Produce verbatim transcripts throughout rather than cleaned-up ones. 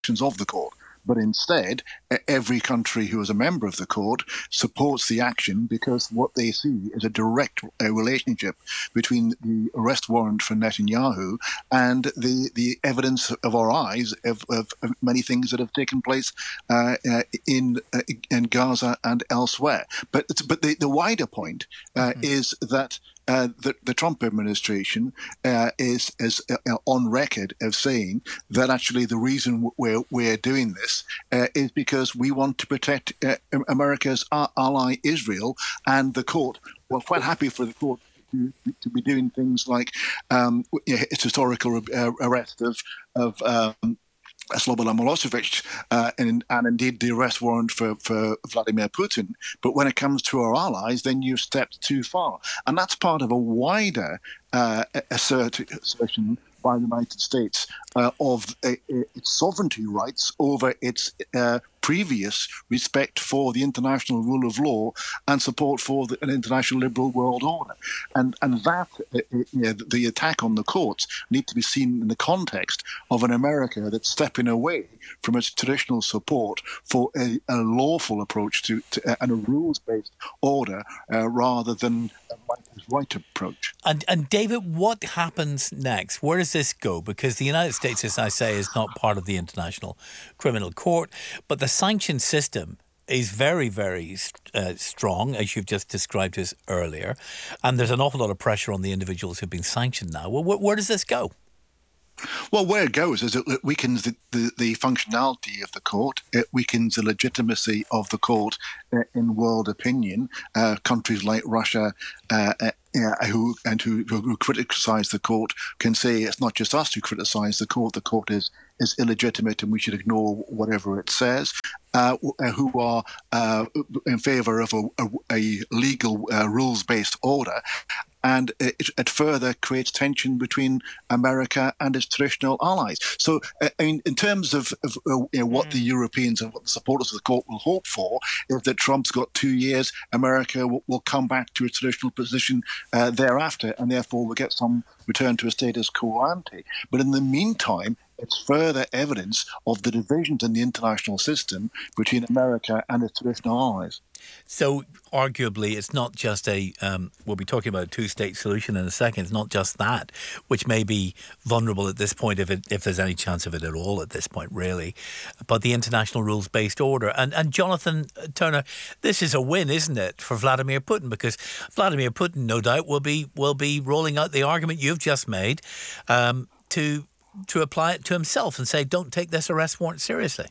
of the court. But instead, every country who is a member of the court supports the action because what they see is a direct uh, relationship between the arrest warrant for Netanyahu and the, the evidence of our eyes of, of, of many things that have taken place uh, uh, in uh, in Gaza and elsewhere. But but the, the wider point uh, mm-hmm. is that Uh, the, the Trump administration uh, is, is uh, on record of saying that actually the reason we're, we're doing this uh, is because we want to protect uh, America's ally Israel, and the court, we're quite happy for the court to, to be doing things like um, its historical uh, arrest of, of um, Slobodan Milosevic, uh, and, and indeed the arrest warrant for, for Vladimir Putin. But when it comes to our allies, then you've stepped too far. And that's part of a wider uh, assert- assertion by the United States uh, of uh, its sovereignty rights over its uh, previous respect for the international rule of law and support for the, an international liberal world order. And and that, uh, you know, the attack on the courts need to be seen in the context of an America that's stepping away from its traditional support for a, a lawful approach to, to uh, and a rules-based order uh, rather than a right approach. And, and David, what happens next? Where does this go? Because the United States, as I say, is not part of the International Criminal Court, but the sanction system is very, very uh, strong, as you've just described us earlier. And there's an awful lot of pressure on the individuals who've been sanctioned now. Well, where, where does this go? Well, where it goes is it weakens the, the, the functionality of the court. It weakens the legitimacy of the court uh, in world opinion. Uh, countries like Russia uh, uh, who and who, who criticise the court can say it's not just us who criticise the court. The court is is illegitimate and we should ignore whatever it says. Uh, who are uh, in favour of a, a, a legal uh, rules-based order. And it, it further creates tension between America and its traditional allies. So, I mean, in terms of, of uh, you know, what mm. the Europeans and what the supporters of the court will hope for, is that Trump's got two years, America will, will come back to its traditional position uh, thereafter, and therefore we'll get some return to a status quo ante. But in the meantime, it's further evidence of the divisions in the international system between America and its traditional allies. So, arguably, it's not just a, um, we'll be talking about a two-state solution in a second, it's not just that, which may be vulnerable at this point, if it, if there's any chance of it at all at this point, really, but the international rules-based order. And, and Jonathan Turner, this is a win, isn't it, for Vladimir Putin? Because Vladimir Putin, no doubt, will be will be rolling out the argument you've just made um, to to apply it to himself and say, don't take this arrest warrant seriously.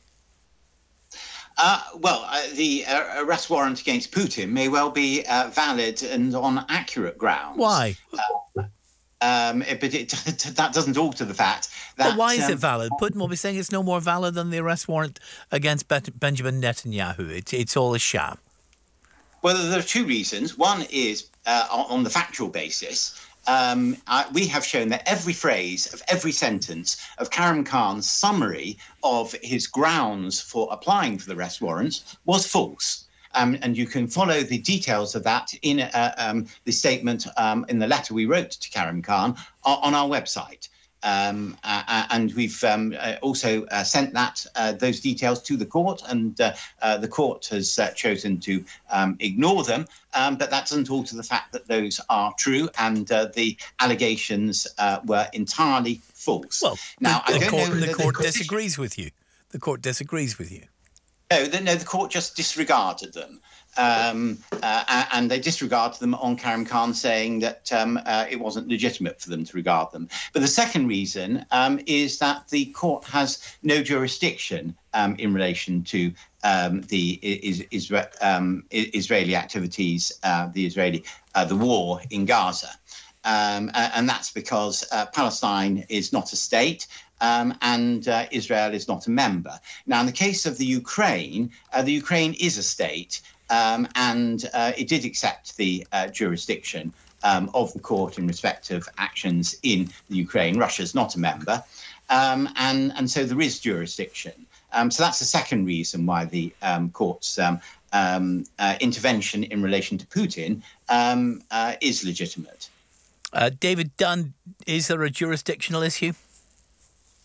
Uh, well, uh, the uh, arrest warrant against Putin may well be uh, valid and on accurate grounds. Why? Uh, um, but it, that doesn't alter the fact that... But why is um, it valid? Putin will be saying it's no more valid than the arrest warrant against Bet- Benjamin Netanyahu. It's, it's all a sham. Well, there are two reasons. One is uh, on the factual basis. Um, uh, we have shown that every phrase of every sentence of Karim Khan's summary of his grounds for applying for the arrest warrants was false. Um, and you can follow the details of that in uh, um, the statement um, in the letter we wrote to Karim Khan on, on our website. Um, uh, and we've um, uh, also uh, sent that uh, those details to the court, and uh, uh, the court has uh, chosen to um, ignore them. Um, but that doesn't alter the fact that those are true, and uh, the allegations uh, were entirely false. Well, now the, I the don't court, know the, the court the disagrees with you. The court disagrees with you. No, the, no, the court just disregarded them. Um, uh, and they disregarded them on Karim Khan saying that um, uh, it wasn't legitimate for them to regard them. But the second reason um, is that the court has no jurisdiction um, in relation to um, the is, is, um, Israeli activities, uh, the Israeli uh, the war in Gaza, um, and that's because uh, Palestine is not a state. Um, and uh, Israel is not a member. Now, in the case of the Ukraine, uh, the Ukraine is a state, um, and uh, it did accept the uh, jurisdiction um, of the court in respect of actions in the Ukraine. Russia's not a member, um, and, and so there is jurisdiction. Um, so that's the second reason why the um, court's um, um, uh, intervention in relation to Putin um, uh, is legitimate. Uh, David Dunn, is there a jurisdictional issue?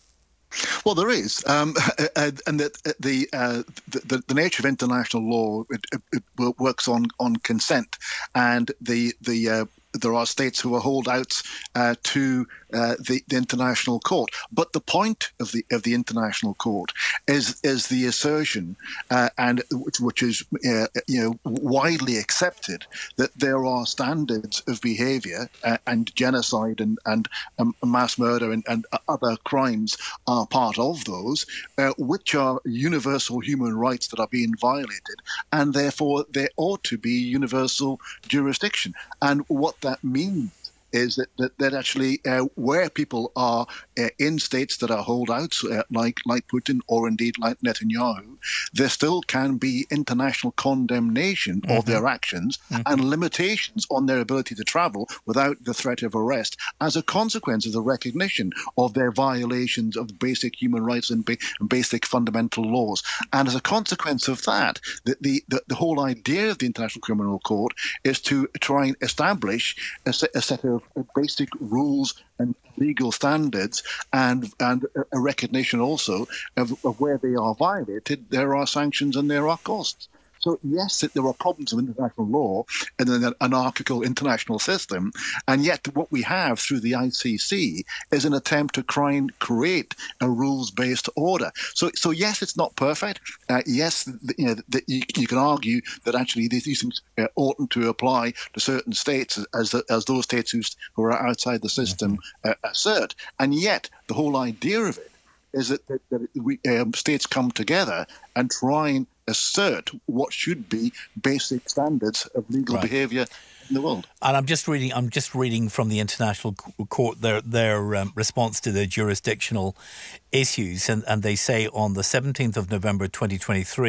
Well, there is, um, and that the, uh, the the nature of international law it, it, it works on, on consent, and the the uh, there are states who are holdouts uh, to uh, the, the international court. But the point of the of the international court is is the assertion, uh, and which, which is uh, you know widely accepted, that there are standards of behaviour uh, and genocide and and um, mass murder and, and other crimes are part of those, uh, which are universal human rights that are being violated, and therefore there ought to be universal jurisdiction. And what that means is that that, that actually uh, where people are uh, in states that are holdouts, uh, like like Putin or indeed like Netanyahu, there still can be international condemnation mm-hmm. of their actions mm-hmm. and limitations on their ability to travel without the threat of arrest as a consequence of the recognition of their violations of basic human rights and, ba- and basic fundamental laws. And as a consequence of that, the, the, the, the whole idea of the International Criminal Court is to try and establish a, a set of basic rules and legal standards, and and a recognition also of, of where they are violated, there are sanctions and there are costs. So yes, there are problems with international law and an anarchical international system, and yet what we have through the I C C is an attempt to try and create a rules-based order. So, so yes, it's not perfect. Uh, yes, the, you know, the, you, you can argue that actually these things uh, oughtn't to apply to certain states as the, as those states who, who are outside the system uh, assert, and yet the whole idea of it is that, that, that we, um, states come together and try and assert what should be basic standards of legal right. behaviour in the world. And I'm just reading. I'm just reading from the International Court their their um, response to the jurisdictional issues, and, and they say on the seventeenth of November twenty twenty-three.